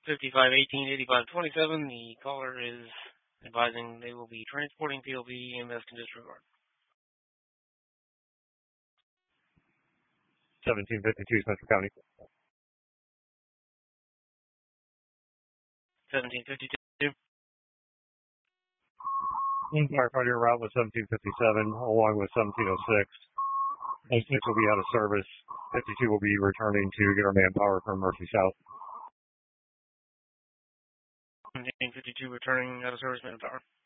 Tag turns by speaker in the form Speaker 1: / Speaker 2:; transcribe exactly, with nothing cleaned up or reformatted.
Speaker 1: fifty-five eighteen eighty-five twenty-seven. The caller is advising they will be transporting P L B E M S can disregard.
Speaker 2: seventeen fifty-two Central County.
Speaker 1: seventeen fifty-two.
Speaker 2: Firefighter route was seventeen fifty-seven along with seventeen oh six. oh six will be out of service. fifty-two will be returning to get our manpower from Murphy South.
Speaker 1: seventeen fifty-two returning out of service manpower.